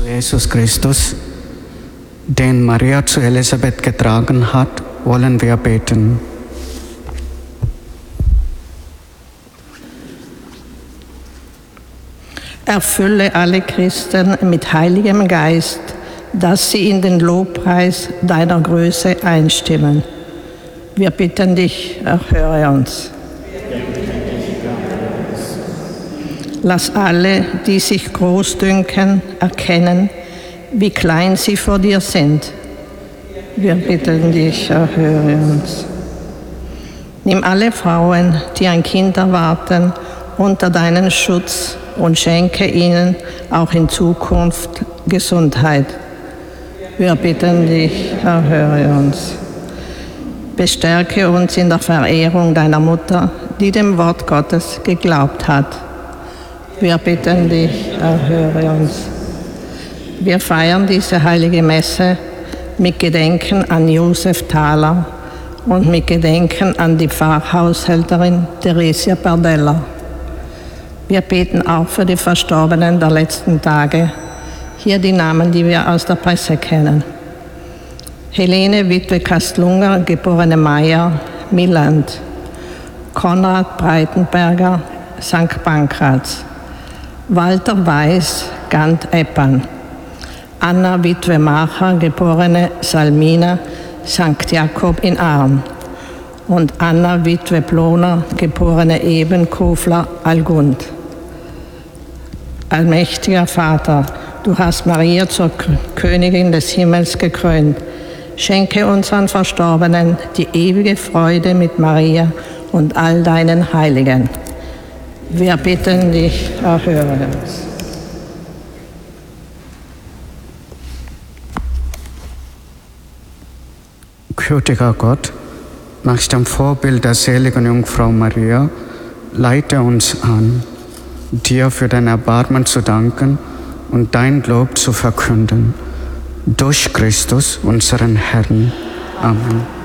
Jesus Christus, den Maria zu Elisabeth getragen hat, wollen wir beten. Erfülle alle Christen mit Heiligem Geist, dass sie in den Lobpreis deiner Größe einstimmen. Wir bitten dich, erhöre uns. Lass alle, die sich groß dünken, erkennen, wie klein sie vor dir sind. Wir bitten dich, erhöre uns. Nimm alle Frauen, die ein Kind erwarten, unter deinen Schutz und schenke ihnen auch in Zukunft Gesundheit. Wir bitten dich, erhöre uns. Bestärke uns in der Verehrung deiner Mutter, die dem Wort Gottes geglaubt hat. Wir bitten dich, erhöre uns. Wir feiern diese heilige Messe mit Gedenken an Josef Thaler und mit Gedenken an die Pfarrhaushälterin Theresia Bardella. Wir beten auch für die Verstorbenen der letzten Tage. Hier die Namen, die wir aus der Presse kennen. Helene Witwe Kastlunger, geborene Meyer, Milland. Konrad Breitenberger, St. Pankraz. Walter Weiß, Gant-Eppan. Anna Witwe Macher, geborene Salmina, St. Jakob in Arn. Und Anna Witwe Ploner, geborene Ebenkofler, Algund. Allmächtiger Vater, du hast Maria zur Königin des Himmels gekrönt. Schenke unseren Verstorbenen die ewige Freude mit Maria und all deinen Heiligen. Wir bitten dich, erhöre uns. Gütiger Gott, nach dem Vorbild der seligen Jungfrau Maria, leite uns an, dir für dein Erbarmen zu danken und dein Lob zu verkünden. Durch Christus, unseren Herrn. Amen.